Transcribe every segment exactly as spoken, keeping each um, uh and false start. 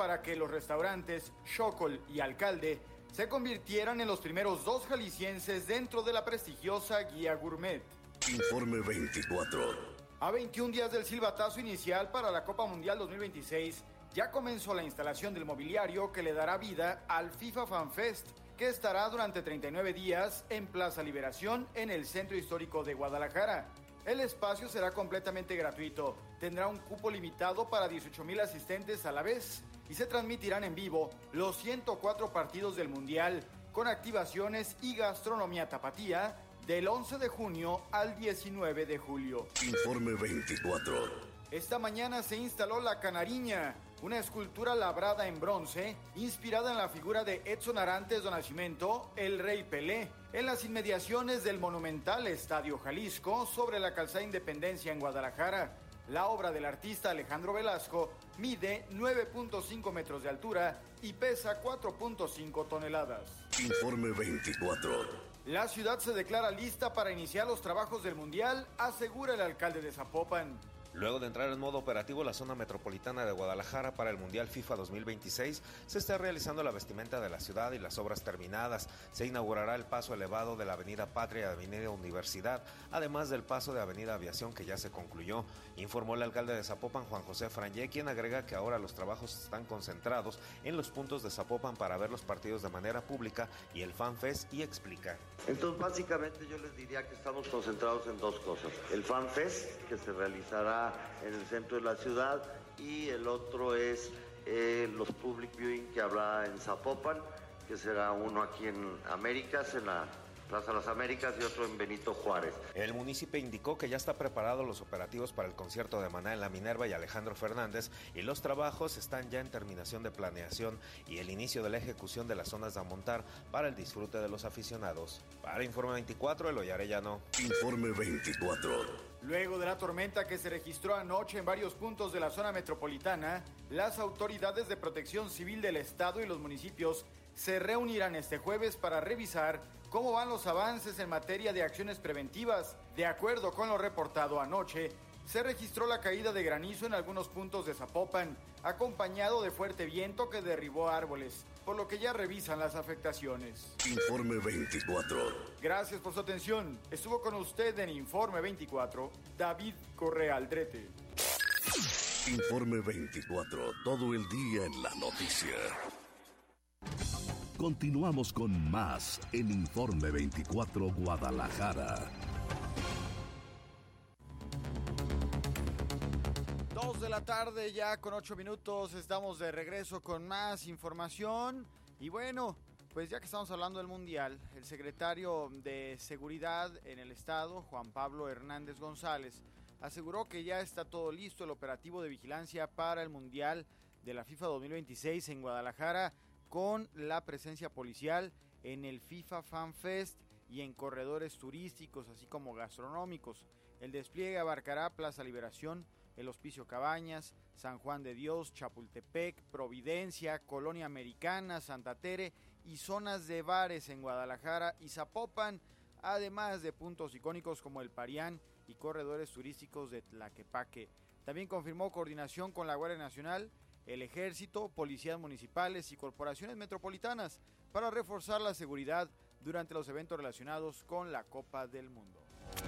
para que los restaurantes Xokol y Alcalde se convirtieran en los primeros dos jaliscienses dentro de la prestigiosa guía gourmet. Informe veinticuatro. A veintiún días del silbatazo inicial para la Copa Mundial dos mil veintiséis, ya comenzó la instalación del mobiliario que le dará vida al FIFA Fan Fest, que estará durante treinta y nueve días en Plaza Liberación, en el Centro Histórico de Guadalajara. El espacio será completamente gratuito, tendrá un cupo limitado para dieciocho mil asistentes a la vez y se transmitirán en vivo los ciento cuatro partidos del Mundial, con activaciones y gastronomía tapatía del once de junio al diecinueve de julio. Informe veinticuatro. Esta mañana se instaló la Canariña, una escultura labrada en bronce, inspirada en la figura de Edson Arantes do Nascimento, el Rey Pelé, en las inmediaciones del monumental Estadio Jalisco, sobre la calzada Independencia en Guadalajara. La obra del artista Alejandro Velasco mide nueve punto cinco metros de altura y pesa cuatro punto cinco toneladas. Informe veinticuatro. La ciudad se declara lista para iniciar los trabajos del Mundial, asegura el alcalde de Zapopan. Luego de entrar en modo operativo la zona metropolitana de Guadalajara para el Mundial FIFA dos mil veintiséis, se está realizando la vestimenta de la ciudad y las obras terminadas. Se inaugurará el paso elevado de la Avenida Patria y Avenida Universidad, además del paso de Avenida Aviación que ya se concluyó, informó el alcalde de Zapopan, Juan José Frangé, quien agrega que ahora los trabajos están concentrados en los puntos de Zapopan para ver los partidos de manera pública y el Fan Fest, y explica. Entonces, básicamente yo les diría que estamos concentrados en dos cosas. El Fan Fest, que se realizará en el centro de la ciudad, y el otro es eh, los public viewing que habrá en Zapopan, que será uno aquí en Américas, en la Plaza Las Américas, y otro en Benito Juárez. El municipio indicó que ya está preparado los operativos para el concierto de Maná en la Minerva y Alejandro Fernández, y los trabajos están ya en terminación de planeación y el inicio de la ejecución de las zonas a montar para el disfrute de los aficionados. Para Informe veinticuatro, Eloy Arellano. Informe veinticuatro. Luego de la tormenta que se registró anoche en varios puntos de la zona metropolitana, las autoridades de protección civil del estado y los municipios se reunirán este jueves para revisar cómo van los avances en materia de acciones preventivas. De acuerdo con lo reportado anoche, se registró la caída de granizo en algunos puntos de Zapopan, acompañado de fuerte viento que derribó árboles, por lo que ya revisan las afectaciones. Informe veinticuatro. Gracias por su atención. Estuvo con usted en Informe veinticuatro, David Correa Aldrete. Informe veinticuatro, todo el día en la noticia. Continuamos con más en Informe veinticuatro Guadalajara. Dos de la tarde, ya con ocho minutos, estamos de regreso con más información. Y bueno, pues ya que estamos hablando del Mundial, el secretario de Seguridad en el estado, Juan Pablo Hernández González, aseguró que ya está todo listo el operativo de vigilancia para el Mundial de la FIFA dos mil veintiséis en Guadalajara, con la presencia policial en el FIFA Fan Fest y en corredores turísticos, así como gastronómicos. El despliegue abarcará Plaza Liberación, El Hospicio Cabañas, San Juan de Dios, Chapultepec, Providencia, Colonia Americana, Santa Tere y zonas de bares en Guadalajara y Zapopan, además de puntos icónicos como el Parián y corredores turísticos de Tlaquepaque. También confirmó coordinación con la Guardia Nacional, el Ejército, policías municipales y corporaciones metropolitanas para reforzar la seguridad durante los eventos relacionados con la Copa del Mundo.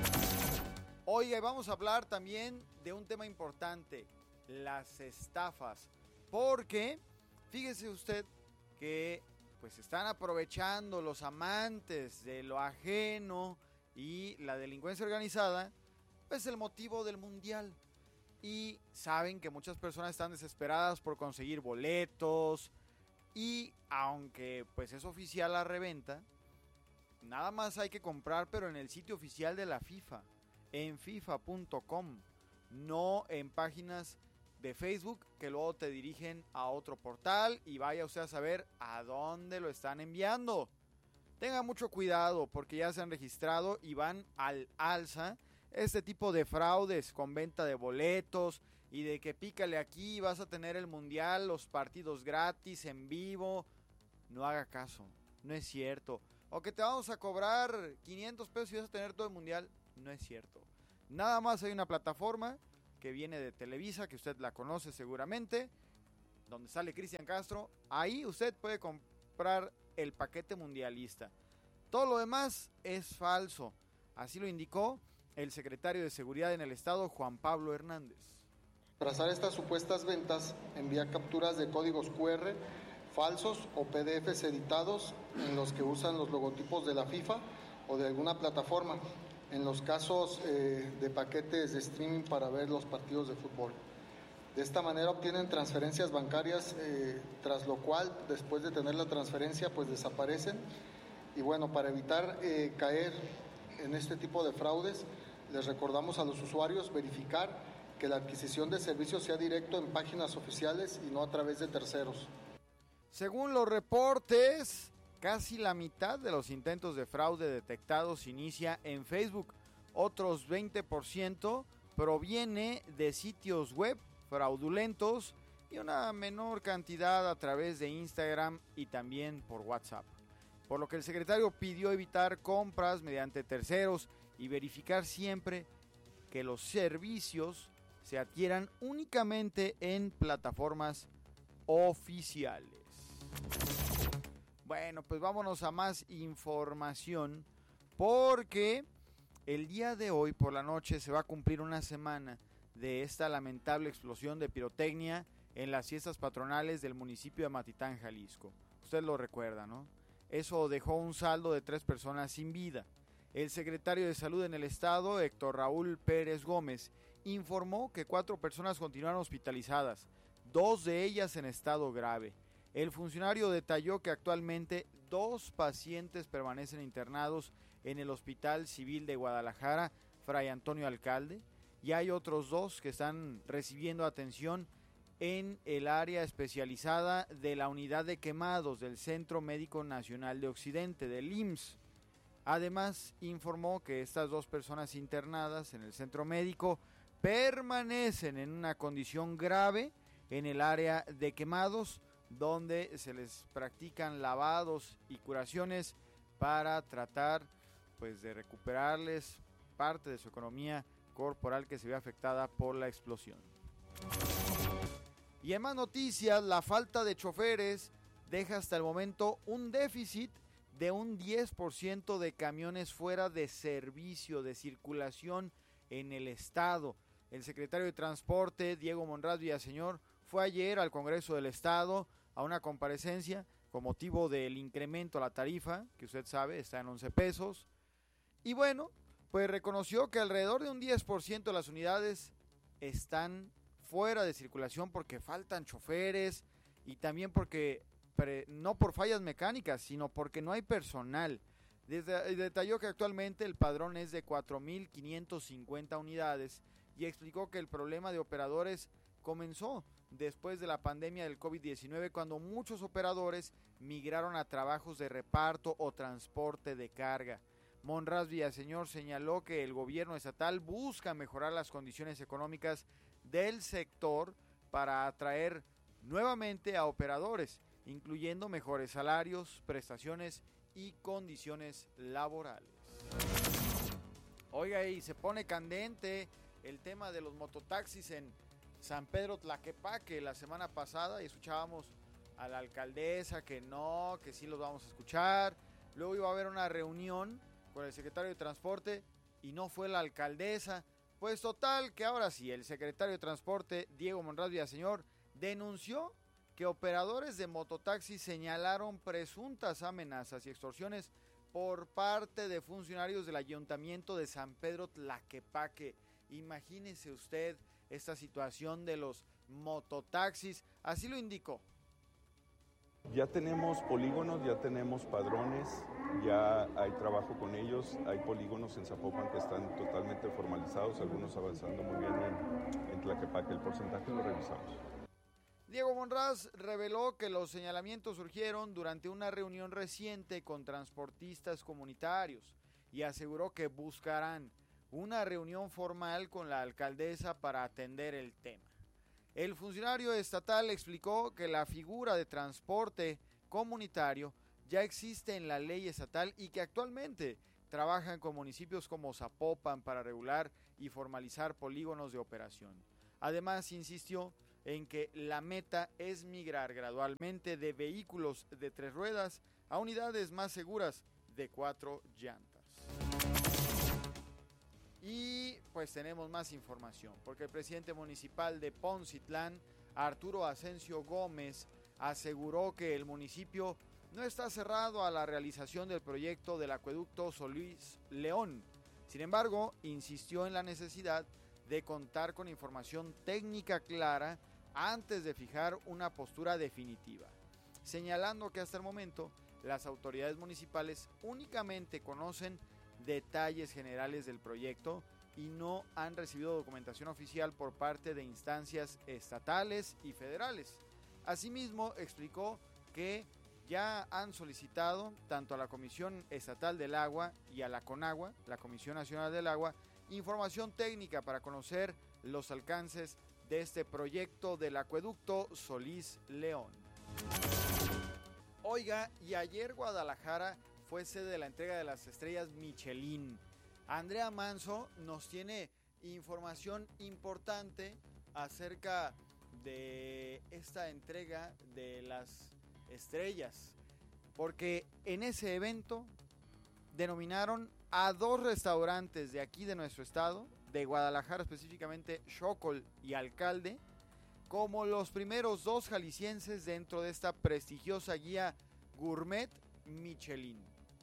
Oiga, vamos a hablar también de un tema importante, las estafas, porque fíjese usted que pues están aprovechando los amantes de lo ajeno y la delincuencia organizada, pues el motivo del Mundial. Y saben que muchas personas están desesperadas por conseguir boletos, y aunque pues es oficial la reventa, nada más hay que comprar, pero en el sitio oficial de la FIFA, en FIFA punto com, no en páginas de Facebook que luego te dirigen a otro portal y vaya usted a saber a dónde lo están enviando. Tenga mucho cuidado porque ya se han registrado y van al alza este tipo de fraudes con venta de boletos y de que pícale aquí, vas a tener el Mundial, los partidos gratis, en vivo. No haga caso, no es cierto. O que te vamos a cobrar quinientos pesos y vas a tener todo el Mundial. No es cierto. Nada más hay una plataforma que viene de Televisa, que usted la conoce seguramente, donde sale Cristian Castro, ahí usted puede comprar el paquete mundialista. Todo lo demás es falso, así lo indicó el secretario de Seguridad en el Estado, Juan Pablo Hernández. Trazar estas supuestas ventas, envía capturas de códigos cu erre falsos o pe de efes editados en los que usan los logotipos de la FIFA o de alguna plataforma, en los casos eh, de paquetes de streaming para ver los partidos de fútbol. De esta manera obtienen transferencias bancarias, eh, tras lo cual, después de tener la transferencia, pues desaparecen. Y bueno, para evitar eh, caer en este tipo de fraudes, les recordamos a los usuarios verificar que la adquisición de servicios sea directo en páginas oficiales y no a través de terceros. Según los reportes, casi la mitad de los intentos de fraude detectados inicia en Facebook. Otros veinte por ciento proviene de sitios web fraudulentos y una menor cantidad a través de Instagram y también por WhatsApp. Por lo que el secretario pidió evitar compras mediante terceros y verificar siempre que los servicios se adquieran únicamente en plataformas oficiales. Bueno, pues vámonos a más información, porque el día de hoy por la noche se va a cumplir una semana de esta lamentable explosión de pirotecnia en las fiestas patronales del municipio de Matitán, Jalisco. Usted lo recuerda, ¿no? Eso dejó un saldo de tres personas sin vida. El secretario de Salud en el estado, Héctor Raúl Pérez Gómez, informó que cuatro personas continuaron hospitalizadas, dos de ellas en estado grave. El funcionario detalló que actualmente dos pacientes permanecen internados en el Hospital Civil de Guadalajara, Fray Antonio Alcalde, y hay otros dos que están recibiendo atención en el área especializada de la Unidad de Quemados del Centro Médico Nacional de Occidente, del I M S S. Además, informó que estas dos personas internadas en el centro médico permanecen en una condición grave en el área de Quemados, donde se les practican lavados y curaciones para tratar pues de recuperarles parte de su economía corporal que se ve afectada por la explosión. Y en más noticias, la falta de choferes deja hasta el momento un déficit de un diez por ciento de camiones fuera de servicio de circulación en el estado. El secretario de Transporte, Diego Monraz Villaseñor, fue ayer al Congreso del Estado a una comparecencia con motivo del incremento a la tarifa, que usted sabe está en once pesos. Y bueno, pues reconoció que alrededor de un diez por ciento de las unidades están fuera de circulación porque faltan choferes y también porque, no por fallas mecánicas, sino porque no hay personal. Desde, detalló que actualmente el padrón es de cuatro mil quinientas cincuenta unidades y explicó que el problema de operadores comenzó después de la pandemia del covid diecinueve, cuando muchos operadores migraron a trabajos de reparto o transporte de carga. Monraz Villaseñor señaló que el gobierno estatal busca mejorar las condiciones económicas del sector para atraer nuevamente a operadores, incluyendo mejores salarios, prestaciones y condiciones laborales. Oiga, y se pone candente el tema de los mototaxis en San Pedro Tlaquepaque. La semana pasada y escuchábamos a la alcaldesa que no, que sí los vamos a escuchar. Luego iba a haber una reunión con el secretario de Transporte y no fue la alcaldesa. Pues total que ahora sí, el secretario de Transporte, Diego Monraz Villaseñor, denunció que operadores de mototaxis señalaron presuntas amenazas y extorsiones por parte de funcionarios del Ayuntamiento de San Pedro Tlaquepaque. Imagínese usted esta situación de los mototaxis, así lo indicó. Ya tenemos polígonos, ya tenemos padrones, ya hay trabajo con ellos, hay polígonos en Zapopan que están totalmente formalizados, algunos avanzando muy bien en, en Tlaquepaque, el porcentaje lo revisamos. Diego Monraz reveló que los señalamientos surgieron durante una reunión reciente con transportistas comunitarios y aseguró que buscarán una reunión formal con la alcaldesa para atender el tema. El funcionario estatal explicó que la figura de transporte comunitario ya existe en la ley estatal y que actualmente trabajan con municipios como Zapopan para regular y formalizar polígonos de operación. Además, insistió en que la meta es migrar gradualmente de vehículos de tres ruedas a unidades más seguras de cuatro llantas. Y pues tenemos más información, porque el presidente municipal de Poncitlán, Arturo Asensio Gómez, aseguró que el municipio no está cerrado a la realización del proyecto del acueducto Solís León. Sin embargo, insistió en la necesidad de contar con información técnica clara antes de fijar una postura definitiva, señalando que hasta el momento las autoridades municipales únicamente conocen detalles generales del proyecto y no han recibido documentación oficial por parte de instancias estatales y federales. Asimismo, explicó que ya han solicitado tanto a la Comisión Estatal del Agua y a la CONAGUA, la Comisión Nacional del Agua, información técnica para conocer los alcances de este proyecto del acueducto Solís León. Oiga, y ayer Guadalajara fue sede de la entrega de las estrellas Michelin. Andrea Manso nos tiene información importante acerca de esta entrega de las estrellas, porque en ese evento denominaron a dos restaurantes de aquí de nuestro estado, de Guadalajara específicamente, Xokol y Alcalde, como los primeros dos jaliscienses dentro de esta prestigiosa guía Gourmet Michelin.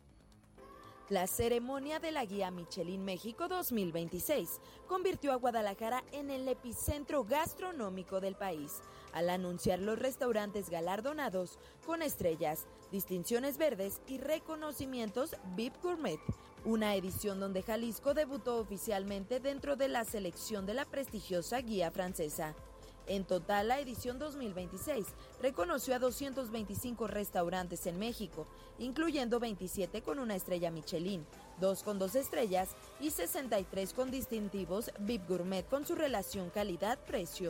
La ceremonia de la Guía Michelin México dos mil veintiséis convirtió a Guadalajara en el epicentro gastronómico del país, al anunciar los restaurantes galardonados con estrellas, distinciones verdes y reconocimientos V I P Gourmet, una edición donde Jalisco debutó oficialmente dentro de la selección de la prestigiosa guía francesa. En total, la edición dos mil veintiséis reconoció a doscientos veinticinco restaurantes en México, incluyendo veintisiete con una estrella Michelin, dos con dos estrellas y sesenta y tres con distintivos V I P Gourmet con su relación calidad-precio.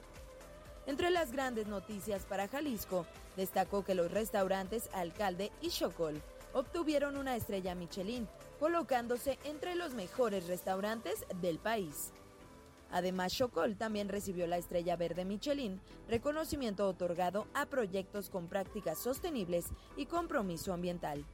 Entre las grandes noticias para Jalisco, destacó que los restaurantes Alcalde y Xokol obtuvieron una estrella Michelin, colocándose entre los mejores restaurantes del país. Además, Xokol también recibió la estrella verde Michelin, reconocimiento otorgado a proyectos con prácticas sostenibles y compromiso ambiental.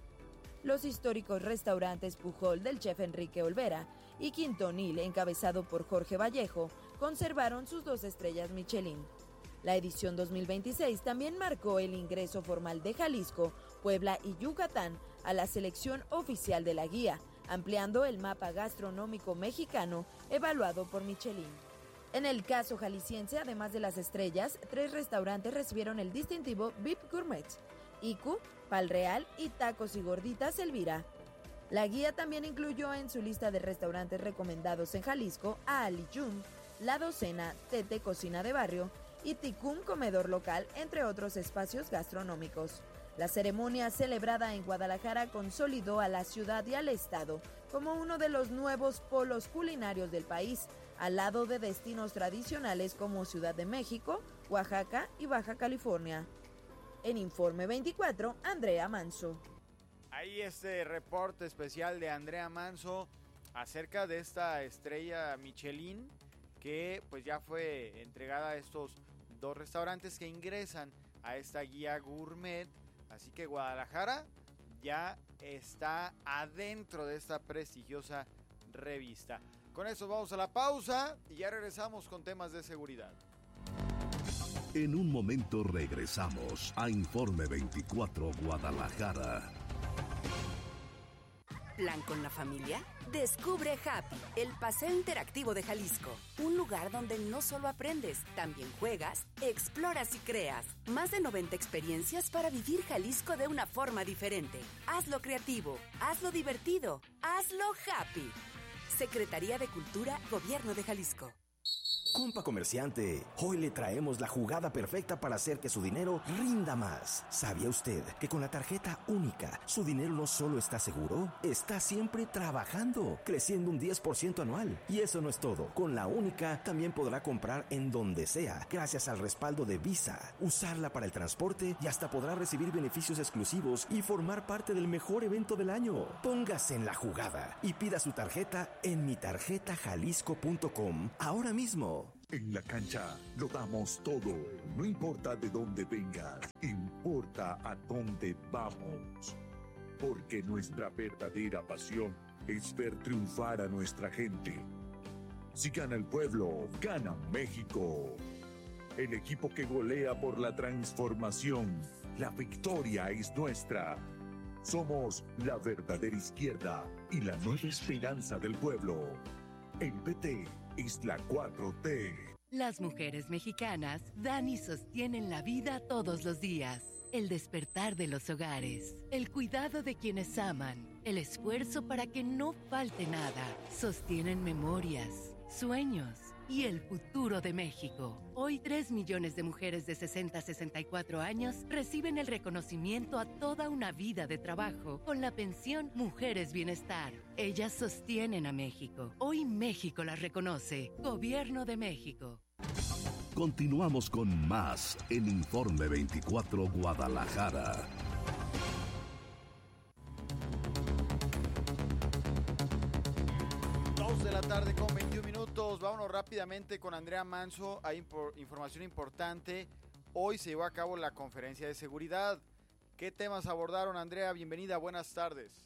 Los históricos restaurantes Pujol del chef Enrique Olvera y Quintonil, encabezado por Jorge Vallejo, conservaron sus dos estrellas Michelin. La edición dos mil veintiséis también marcó el ingreso formal de Jalisco, Puebla y Yucatán a la selección oficial de la guía, ampliando el mapa gastronómico mexicano evaluado por Michelin. En el caso jalisciense, además de las estrellas, tres restaurantes recibieron el distintivo V I P Gourmet: Iku, Pal Real y Tacos y Gorditas Elvira. La guía también incluyó en su lista de restaurantes recomendados en Jalisco a Aliyun, La Docena, Tete Cocina de Barrio y Ticum Comedor Local, entre otros espacios gastronómicos. La ceremonia celebrada en Guadalajara consolidó a la ciudad y al estado como uno de los nuevos polos culinarios del país, al lado de destinos tradicionales como Ciudad de México, Oaxaca y Baja California. En Informe veinticuatro, Andrea Manso. Ahí este reporte especial de Andrea Manso acerca de esta estrella Michelin que pues ya fue entregada a estos dos restaurantes que ingresan a esta guía gourmet. Así que Guadalajara ya está adentro de esta prestigiosa revista. Con eso vamos a la pausa y ya regresamos con temas de seguridad. En un momento regresamos a Informe veinticuatro Guadalajara. ¿Plan con la familia? Descubre Happy, el paseo interactivo de Jalisco. Un lugar donde no solo aprendes, también juegas, exploras y creas. Más de noventa experiencias para vivir Jalisco de una forma diferente. Hazlo creativo, hazlo divertido, hazlo happy. Secretaría de Cultura, Gobierno de Jalisco. Compa comerciante, hoy le traemos la jugada perfecta para hacer que su dinero rinda más. ¿Sabía usted que con la tarjeta única, su dinero no solo está seguro, está siempre trabajando, creciendo un diez por ciento anual? Y eso no es todo. Con la única, también podrá comprar en donde sea, gracias al respaldo de Visa, usarla para el transporte y hasta podrá recibir beneficios exclusivos y formar parte del mejor evento del año. Póngase en la jugada y pida su tarjeta en mi tarjeta jalisco punto com ahora mismo. En la cancha lo damos todo, no importa de dónde vengas, importa a dónde vamos. Porque nuestra verdadera pasión es ver triunfar a nuestra gente. Si gana el pueblo, gana México. El equipo que golea por la transformación, la victoria es nuestra. Somos la verdadera izquierda y la nueva esperanza del pueblo. El P T es la cuatro T. Las mujeres mexicanas dan y sostienen la vida todos los días. El despertar de los hogares, el cuidado de quienes aman, el esfuerzo para que no falte nada. Sostienen memorias, sueños y el futuro de México. Hoy, tres millones de mujeres de sesenta a sesenta y cuatro años reciben el reconocimiento a toda una vida de trabajo con la pensión Mujeres Bienestar. Ellas sostienen a México. Hoy México las reconoce. Gobierno de México. Continuamos con más en Informe veinticuatro Guadalajara. dos de la tarde con veintiún minutos. Vámonos rápidamente con Andrea Manso. Hay impor- información importante. Hoy se llevó a cabo la conferencia de seguridad. ¿Qué temas abordaron, Andrea? Bienvenida, buenas tardes.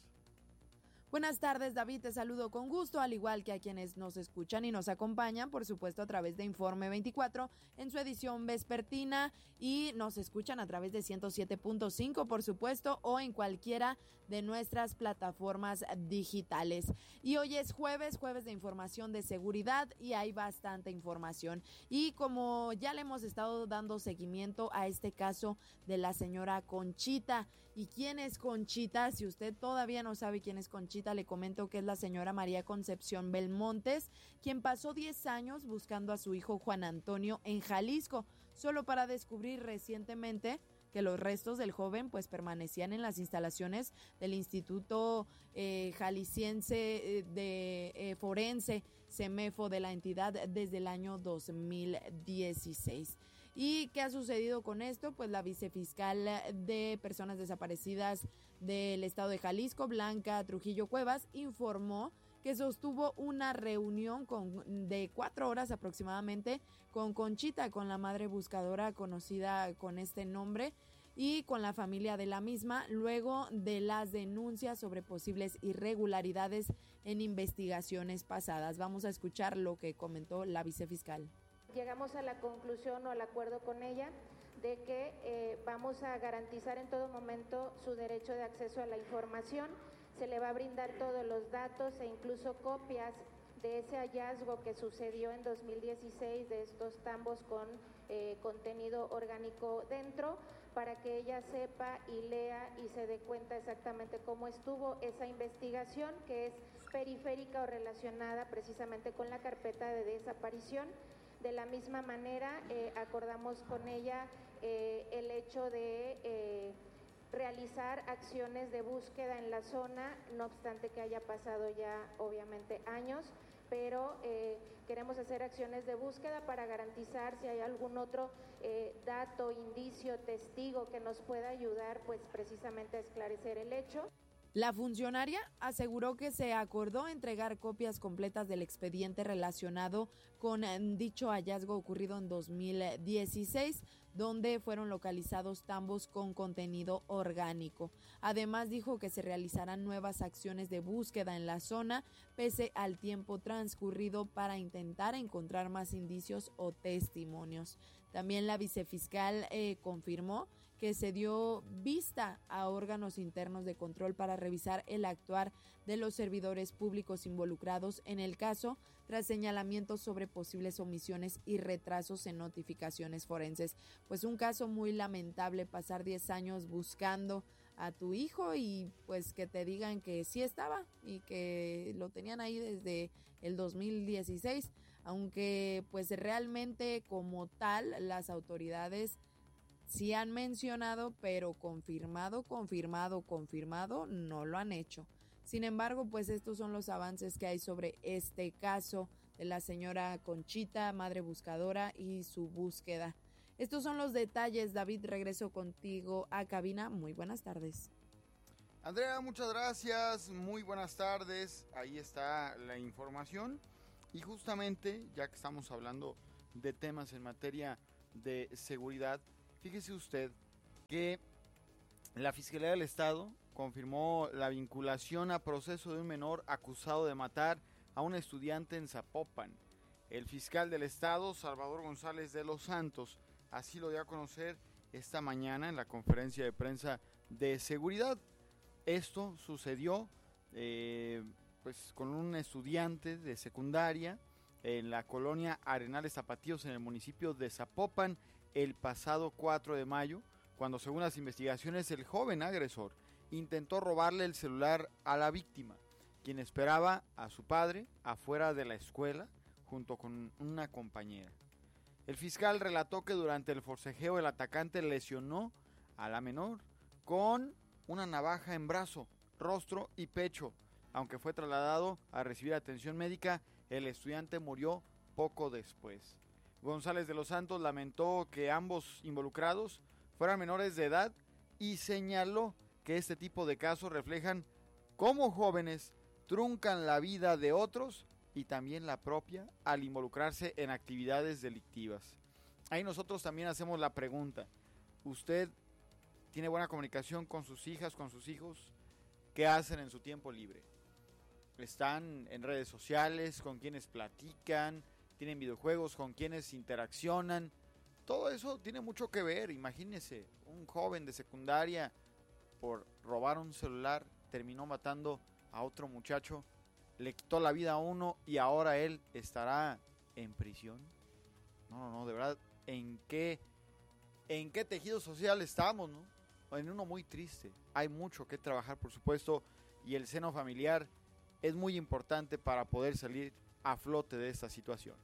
Buenas tardes, David, te saludo con gusto, al igual que a quienes nos escuchan y nos acompañan, por supuesto, a través de Informe veinticuatro en su edición vespertina, y nos escuchan a través de ciento siete punto cinco, por supuesto, o en cualquiera de nuestras plataformas digitales. Y hoy es jueves, jueves de información de seguridad, y hay bastante información. Y como ya le hemos estado dando seguimiento a este caso de la señora Conchita. ¿Y quién es Conchita? Si usted todavía no sabe quién es Conchita, le comento que es la señora María Concepción Belmontes, quien pasó diez años buscando a su hijo Juan Antonio en Jalisco, solo para descubrir recientemente que los restos del joven pues permanecían en las instalaciones del Instituto eh, Jalisciense de eh, Forense, CEMEFO, de la entidad desde el año dos mil dieciséis. ¿Y qué ha sucedido con esto? Pues la vicefiscal de personas desaparecidas del estado de Jalisco, Blanca Trujillo Cuevas, informó que sostuvo una reunión con, de cuatro horas aproximadamente con Conchita, con la madre buscadora conocida con este nombre, y con la familia de la misma, luego de las denuncias sobre posibles irregularidades en investigaciones pasadas. Vamos a escuchar lo que comentó la vicefiscal. Llegamos a la conclusión o al acuerdo con ella de que eh, vamos a garantizar en todo momento su derecho de acceso a la información. Se le va a brindar todos los datos e incluso copias de ese hallazgo que sucedió en dos mil dieciséis de estos tambos con eh, contenido orgánico dentro, para que ella sepa y lea y se dé cuenta exactamente cómo estuvo esa investigación, que es periférica o relacionada precisamente con la carpeta de desaparición. De la misma manera, eh, acordamos con ella eh, el hecho de eh, realizar acciones de búsqueda en la zona, no obstante que haya pasado ya obviamente años, pero eh, queremos hacer acciones de búsqueda para garantizar si hay algún otro eh, dato, indicio, testigo que nos pueda ayudar pues precisamente a esclarecer el hecho. La funcionaria aseguró que se acordó entregar copias completas del expediente relacionado con dicho hallazgo ocurrido en dos mil dieciséis, donde fueron localizados tambos con contenido orgánico. Además, dijo que se realizarán nuevas acciones de búsqueda en la zona, pese al tiempo transcurrido, para intentar encontrar más indicios o testimonios. También la vicefiscal eh, confirmó que se dio vista a órganos internos de control para revisar el actuar de los servidores públicos involucrados en el caso, tras señalamientos sobre posibles omisiones y retrasos en notificaciones forenses. Pues un caso muy lamentable, pasar diez años buscando a tu hijo y pues que te digan que sí estaba y que lo tenían ahí desde el dos mil dieciséis, aunque pues realmente como tal las autoridades sí han mencionado, pero confirmado, confirmado, confirmado, no lo han hecho. Sin embargo, pues estos son los avances que hay sobre este caso de la señora Conchita, madre buscadora, y su búsqueda. Estos son los detalles. David, regreso contigo a cabina. Muy buenas tardes. Andrea, muchas gracias. Muy buenas tardes. Ahí está la información. Y justamente, ya que estamos hablando de temas en materia de seguridad. Fíjese usted que la Fiscalía del Estado confirmó la vinculación a proceso de un menor acusado de matar a un estudiante en Zapopan. El fiscal del Estado, Salvador González de los Santos, así lo dio a conocer esta mañana en la conferencia de prensa de seguridad. Esto sucedió eh, pues con un estudiante de secundaria en la colonia Arenales Zapatillos en el municipio de Zapopan el pasado cuatro de mayo, cuando según las investigaciones el joven agresor intentó robarle el celular a la víctima, quien esperaba a su padre afuera de la escuela junto con una compañera. El fiscal relató que durante el forcejeo el atacante lesionó a la menor con una navaja en brazo, rostro y pecho. Aunque fue trasladado a recibir atención médica, el estudiante murió poco después. González de los Santos lamentó que ambos involucrados fueran menores de edad y señaló que este tipo de casos reflejan cómo jóvenes truncan la vida de otros y también la propia al involucrarse en actividades delictivas. Ahí nosotros también hacemos la pregunta: ¿usted tiene buena comunicación con sus hijas, con sus hijos? ¿Qué hacen en su tiempo libre? ¿Están en redes sociales? ¿Con quienes platican? ¿Tienen videojuegos? ¿Con quienes interaccionan? Todo eso tiene mucho que ver. Imagínese, un joven de secundaria por robar un celular terminó matando a otro muchacho, le quitó la vida a uno y ahora él estará en prisión. No, no, no, de verdad, ¿en qué, en qué tejido social estamos, no? En uno muy triste. Hay mucho que trabajar, por supuesto, y el seno familiar es muy importante para poder salir a flote de estas situaciones.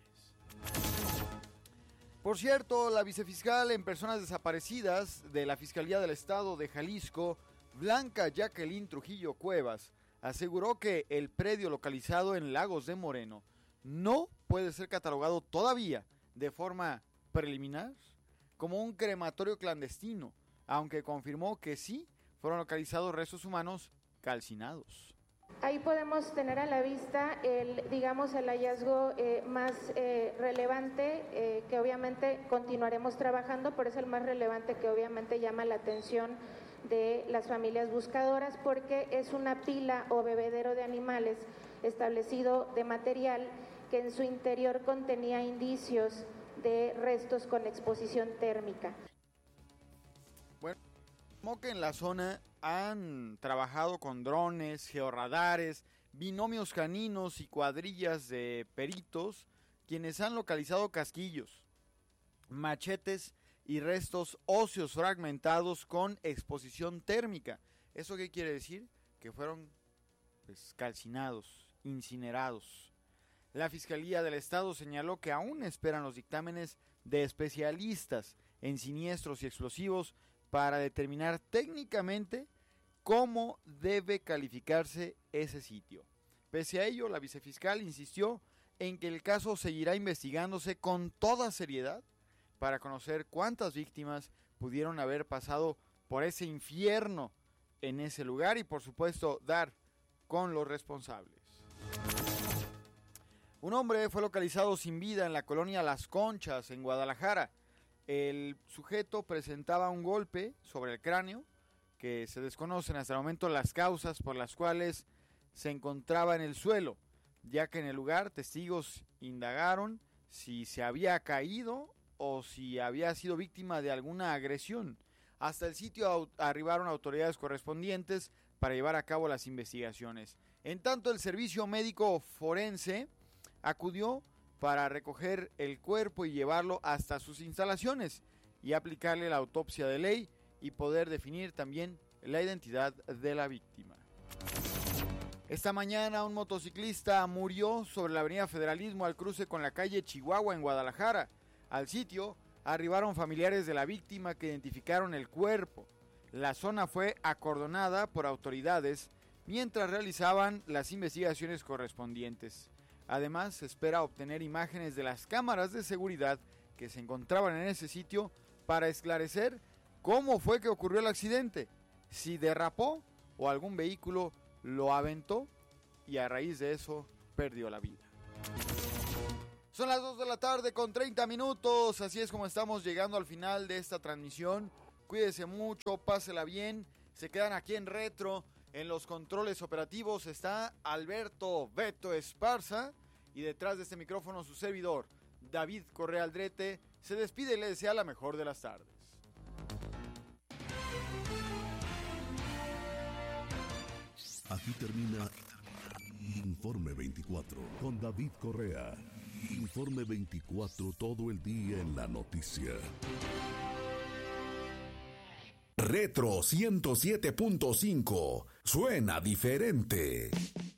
Por cierto, la vicefiscal en personas desaparecidas de la Fiscalía del Estado de Jalisco, Blanca Jacqueline Trujillo Cuevas, aseguró que el predio localizado en Lagos de Moreno no puede ser catalogado todavía de forma preliminar como un crematorio clandestino, aunque confirmó que sí fueron localizados restos humanos calcinados. Ahí podemos tener a la vista el, digamos, el hallazgo eh, más eh, relevante, eh, que obviamente continuaremos trabajando, pero es el más relevante que obviamente llama la atención de las familias buscadoras, porque es una pila o bebedero de animales establecido de material que en su interior contenía indicios de restos con exposición térmica. Bueno, como que en la zona han trabajado con drones, georradares, binomios caninos y cuadrillas de peritos, quienes han localizado casquillos, machetes y restos óseos fragmentados con exposición térmica. ¿Eso qué quiere decir? Que fueron pues, calcinados, incinerados. La Fiscalía del Estado señaló que aún esperan los dictámenes de especialistas en siniestros y explosivos para determinar técnicamente cómo debe calificarse ese sitio. Pese a ello, la vicefiscal insistió en que el caso seguirá investigándose con toda seriedad para conocer cuántas víctimas pudieron haber pasado por ese infierno en ese lugar y, por supuesto, dar con los responsables. Un hombre fue localizado sin vida en la colonia Las Conchas, en Guadalajara. El sujeto presentaba un golpe sobre el cráneo, que se desconocen hasta el momento las causas por las cuales se encontraba en el suelo, ya que en el lugar testigos indagaron si se había caído o si había sido víctima de alguna agresión. Hasta el sitio arribaron autoridades correspondientes para llevar a cabo las investigaciones. En tanto, el servicio médico forense acudió para recoger el cuerpo y llevarlo hasta sus instalaciones y aplicarle la autopsia de ley y poder definir también la identidad de la víctima. Esta mañana un motociclista murió sobre la avenida Federalismo al cruce con la calle Chihuahua en Guadalajara. Al sitio arribaron familiares de la víctima que identificaron el cuerpo. La zona fue acordonada por autoridades mientras realizaban las investigaciones correspondientes. Además, se espera obtener imágenes de las cámaras de seguridad que se encontraban en ese sitio para esclarecer cómo fue que ocurrió el accidente, si derrapó o algún vehículo lo aventó y a raíz de eso perdió la vida. Son las dos de la tarde con treinta minutos, así es como estamos llegando al final de esta transmisión. Cuídese mucho, pásela bien, se quedan aquí en Retro. En los controles operativos está Alberto Beto Esparza y detrás de este micrófono su servidor, David Correa Aldrete, se despide y le desea la mejor de las tardes. Aquí termina Informe veinticuatro con David Correa. Informe veinticuatro, todo el día en la noticia. Retro ciento siete punto cinco. Suena diferente.